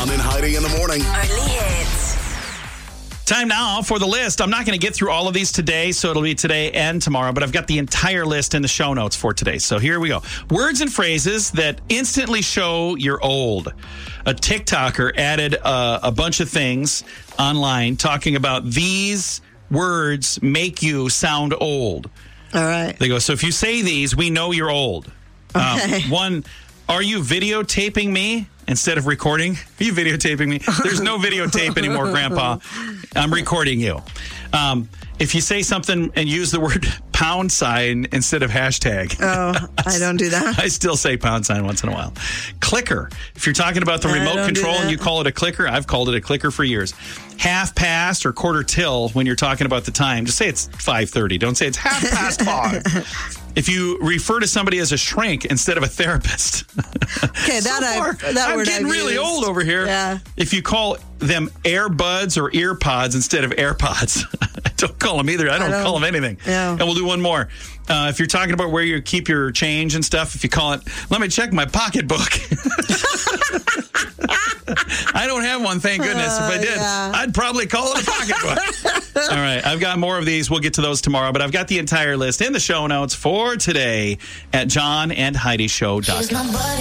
John and Heidi in the morning. Early hits. Time now for the list. I'm not going to get through all of these today, so it'll be today and tomorrow, but I've got the entire list in the show notes for today. So here we go. Words and phrases that instantly show you're old. A TikToker added a bunch of things online talking about these words make you sound old. All right. They go, so if you say these, we know you're old. Okay. One, are you videotaping me instead of recording? Are you videotaping me? There's no videotape anymore, Grandpa. I'm recording you. If you say something and use the word pound sign instead of hashtag. Oh, I don't do that. I still say pound sign once in a while. Clicker. If you're talking about the remote control and you call it a clicker, I've called it a clicker for years. Half past or quarter till when you're talking about the time, just say it's 5:30. Don't say it's half past 5. If you refer to somebody as a shrink instead of a therapist. Okay, I'm getting really old over here. Yeah. If you call them earbuds or earpods instead of AirPods, I don't call them either. I don't call them anything. Yeah. And we'll do one more. If you're talking about where you keep your change and stuff, if you call it, let me check my pocketbook. I don't have one, thank goodness. If I did, I'd probably call it a pocketbook. All right, I've got more of these. We'll get to those tomorrow, but I've got the entire list in the show notes for today at johnandheidishow.com.